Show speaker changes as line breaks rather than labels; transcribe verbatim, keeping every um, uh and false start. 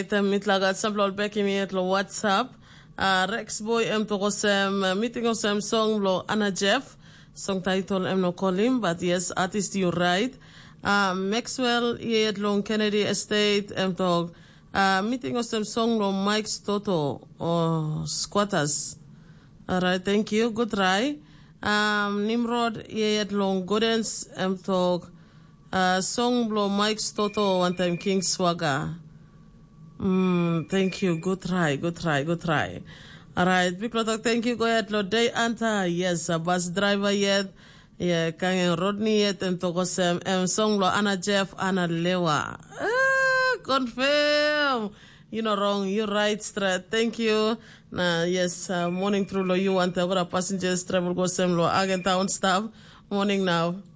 mitlagat samplol beki mi etlo WhatsApp. Uh, Rex Boy em to gosem uh, meeting osem song lo Anna Jeff song title em no kolim, but yes artist you right. Uh, Maxwell yet long Kennedy Estate em to uh, meeting osem song lo Mike's Toto or Squatters. Alright, thank you. Good try. Um, Nimrod yet long Godens em to uh, song lo Mike's Toto one time King Swagger. Mm, thank you. Good try. Good try. Good try. All right. Big product. Thank you. Go ahead. Lord Day Anta. Yes. A bus driver yet. Yeah. Kang Rodney yet. And Togosem. And song lo Anna Jeff. Anna Lewa. Ah, confirm. You know wrong. You're right. Straight. Thank you. Nah, yes. Uh, morning through lo you want to go passengers travel go sem lo Agentown staff. Morning now.